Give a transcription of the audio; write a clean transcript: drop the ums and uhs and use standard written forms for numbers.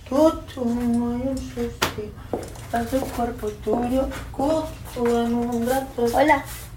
no hay un suspiro, a tu cuerpo tuyo, en un rato. Hola.